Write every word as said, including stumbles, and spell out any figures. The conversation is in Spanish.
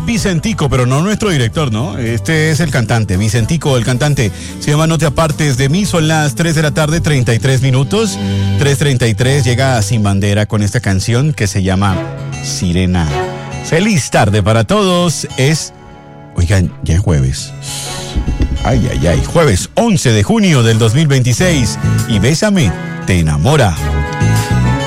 Vicentico, pero no nuestro director, ¿no? Este es el cantante, Vicentico, el cantante. Se llama No te apartes de mí, son las tres de la tarde, treinta y tres minutos. tres treinta y tres, llega Sin Bandera con esta canción que se llama Sirena. Feliz tarde para todos, es... Oigan, ya es jueves. Ay, ay, ay, jueves once de junio del dos mil veintiséis. Y Bésame, te enamora.